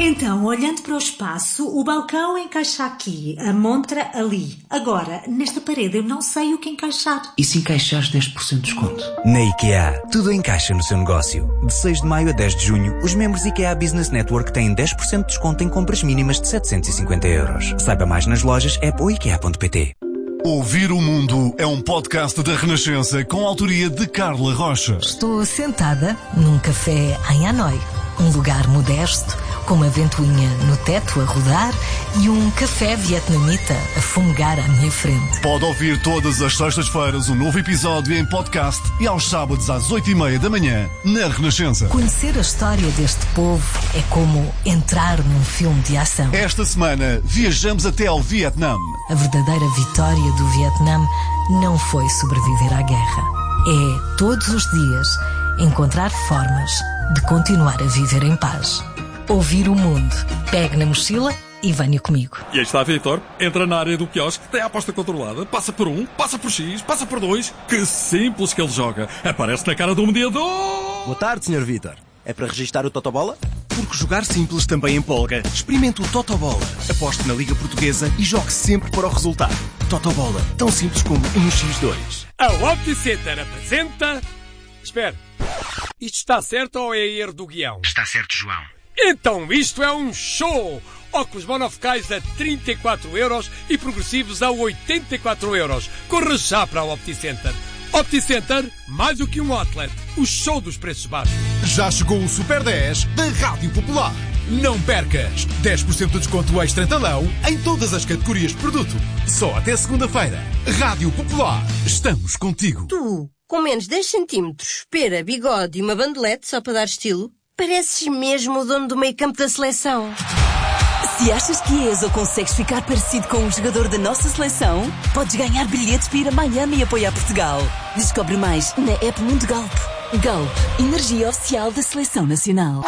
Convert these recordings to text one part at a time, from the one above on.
Então, olhando para o espaço, o balcão encaixa aqui, a montra ali. Agora, nesta parede eu não sei o que encaixar. E se encaixares 10% de desconto? Na IKEA, tudo encaixa no seu negócio. De 6 de maio a 10 de junho, os membros IKEA Business Network têm 10% de desconto em compras mínimas de 750 euros. Saiba mais nas lojas, app ou ikea.pt. Ouvir o Mundo é um podcast da Renascença com a autoria de Carla Rocha. Estou sentada num café em Hanoi. Um lugar modesto, com uma ventoinha no teto a rodar e um café vietnamita a fumegar à minha frente. Pode ouvir todas as sextas-feiras um novo episódio em podcast e aos sábados às 8h30 da manhã na Renascença. Conhecer a história deste povo é como entrar num filme de ação. Esta semana viajamos até ao Vietnã. A verdadeira vitória do Vietnã não foi sobreviver à guerra. É, todos os dias, encontrar formas de continuar a viver em paz. Ouvir o mundo. Pegue na mochila e venha comigo. E aí está, Vitor. Entra na área do quiosque, tem a aposta controlada, passa por 1, passa por X, passa por 2. Que simples que ele joga. Aparece na cara do mediador. Boa tarde, Sr. Vitor. É para registar o Totobola? Porque jogar simples também empolga. Experimente o Totobola. Aposte na Liga Portuguesa e jogue sempre para o resultado. Totobola, tão simples como 1x2. A OptiCenter apresenta... Espera, isto está certo ou é erro do guião? Está certo, João. Então isto é um show! Óculos monofocais a 34€ e progressivos a 84€. Corra já para a OptiCenter. OptiCenter, mais do que um outlet. O show dos preços baixos. Já chegou o Super 10 da Rádio Popular. Não percas! 10% de desconto extra talão em todas as categorias de produto. Só até segunda-feira. Rádio Popular. Estamos contigo. Tu, com menos 10 centímetros, pera, bigode e uma bandelete só para dar estilo, pareces mesmo o dono do meio campo da seleção. Se achas que és ou consegues ficar parecido com um jogador da nossa seleção, podes ganhar bilhetes para ir a Miami e apoiar Portugal. Descobre mais na app Mundo Galp. Galp, energia oficial da Seleção Nacional.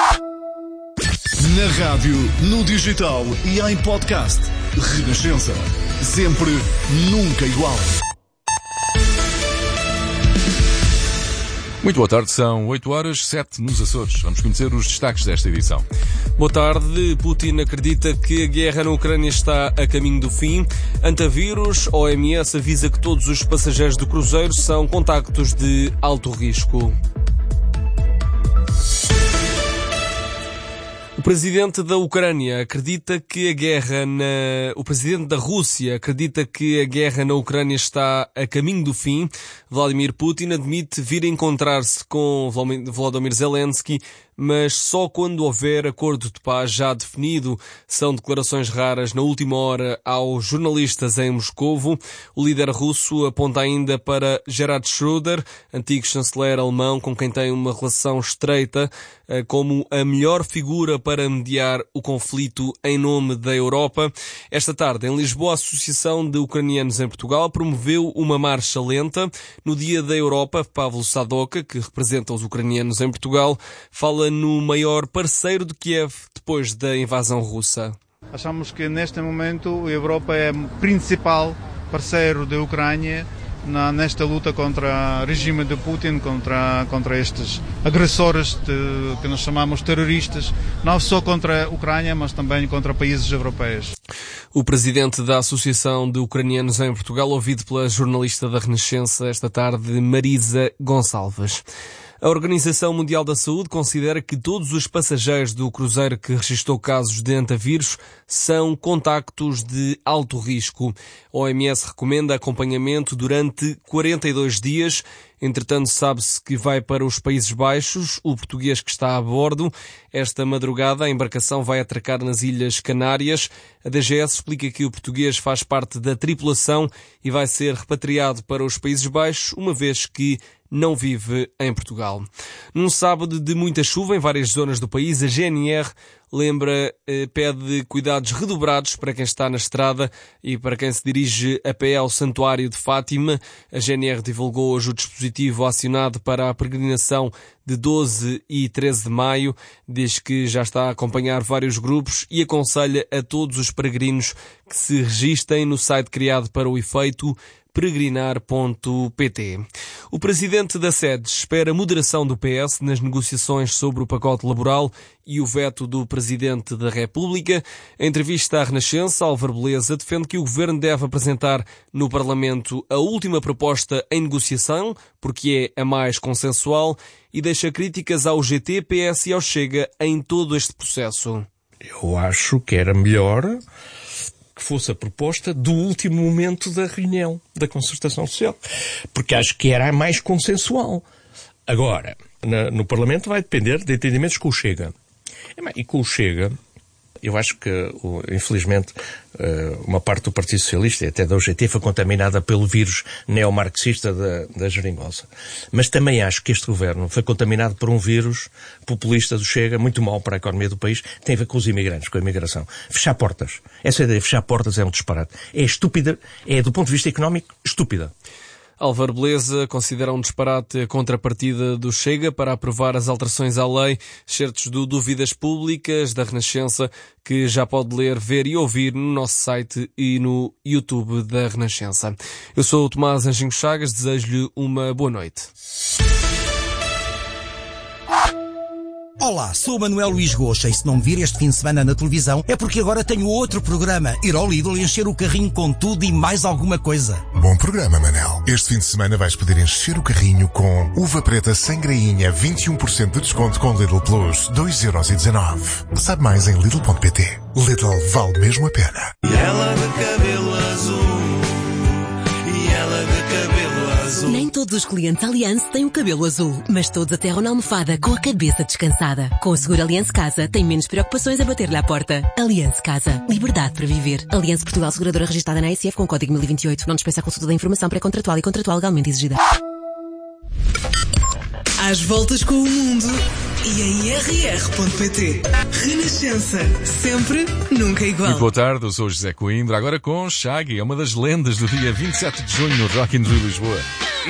Na rádio, no digital e em podcast. Renascença. Sempre, nunca igual. Muito boa tarde, são 8h07 nos Açores. Vamos conhecer os destaques desta edição. Boa tarde. Putin acredita que a guerra na Ucrânia está a caminho do fim. Antavírus, OMS avisa que todos os passageiros do cruzeiro são contactos de alto risco. O presidente da Ucrânia acredita que a guerra O presidente da Rússia acredita que a guerra na Ucrânia está a caminho do fim. Vladimir Putin admite vir encontrar-se com Volodymyr Zelensky, mas só quando houver acordo de paz já definido. São declarações raras na última hora aos jornalistas em Moscovo. O líder russo aponta ainda para Gerhard Schröder, antigo chanceler alemão com quem tem uma relação estreita, como a melhor figura para mediar o conflito em nome da Europa. Esta tarde, em Lisboa, a Associação de Ucranianos em Portugal promoveu uma marcha lenta. No Dia da Europa, Pavlo Sadoka, que representa os ucranianos em Portugal, fala no maior parceiro de Kiev depois da invasão russa. Achamos que neste momento a Europa é o principal parceiro da Ucrânia nesta luta contra o regime de Putin, contra estes agressores que nós chamamos terroristas, não só contra a Ucrânia, mas também contra países europeus. O presidente da Associação de Ucranianos em Portugal, ouvido pela jornalista da Renascença esta tarde, Marisa Gonçalves. A Organização Mundial da Saúde considera que todos os passageiros do cruzeiro que registrou casos de antavírus são contactos de alto risco. A OMS recomenda acompanhamento durante 42 dias. Entretanto, sabe-se que vai para os Países Baixos o português que está a bordo. Esta madrugada, a embarcação vai atracar nas Ilhas Canárias. A DGS explica que o português faz parte da tripulação e vai ser repatriado para os Países Baixos, uma vez que não vive em Portugal. Num sábado de muita chuva em várias zonas do país, a GNR pede cuidados redobrados para quem está na estrada e para quem se dirige a pé ao Santuário de Fátima. A GNR divulgou hoje o dispositivo acionado para a peregrinação de 12 e 13 de maio. Diz que já está a acompanhar vários grupos e aconselha a todos os peregrinos que se registem no site criado para o efeito peregrinar.pt. O presidente da SED espera moderação do PS nas negociações sobre o pacote laboral e o veto do Presidente da República. Em entrevista à Renascença, Álvaro Beleza defende que o Governo deve apresentar no Parlamento a última proposta em negociação, porque é a mais consensual, e deixa críticas ao GT, PS e ao Chega em todo este processo. Eu acho que era melhor que fosse a proposta do último momento da reunião da concertação social, porque acho que era a mais consensual. Agora, no Parlamento vai depender de entendimentos com o Chega. E com o Chega, eu acho que, infelizmente, uma parte do Partido Socialista e até da UGT foi contaminada pelo vírus neomarxista da geringonça. Mas também acho que este governo foi contaminado por um vírus populista do Chega, muito mau para a economia do país, tem a ver com os imigrantes, com a imigração. Fechar portas. Essa ideia de fechar portas é um disparate. É estúpida, é do ponto de vista económico, estúpida. Álvaro Beleza considera um disparate a contrapartida do Chega para aprovar as alterações à lei, certos do Dúvidas Públicas da Renascença, que já pode ler, ver e ouvir no nosso site e no YouTube da Renascença. Eu sou o Tomás Anjinho Chagas, desejo-lhe uma boa noite. Olá, sou o Manuel Luís Goxa e se não me vir este fim de semana na televisão é porque agora tenho outro programa, ir ao Lidl e encher o carrinho com tudo e mais alguma coisa. Bom programa, Manel. Este fim de semana vais poder encher o carrinho com uva preta sem grainha, 21% de desconto com Lidl Plus, 2,19€. Sabe mais em Lidl.pt. Lidl vale mesmo a pena. E ela de cabelo azul. Nem todos os clientes Allianz têm o cabelo azul, mas todos aterram na almofada com a cabeça descansada. Com o seguro Allianz Casa, tem menos preocupações a bater-lhe à porta. Allianz Casa. Liberdade para viver. Allianz Portugal, seguradora registrada na ASF com código 1028. Não dispensa a consulta da informação pré-contratual e contratual legalmente exigida. Às voltas com o mundo e em rr.pt. Renascença. Sempre, nunca igual. Muito boa tarde, eu sou o José Coimbra, agora com Shaggy, é uma das lendas do dia 27 de junho no Rock in Rio Lisboa.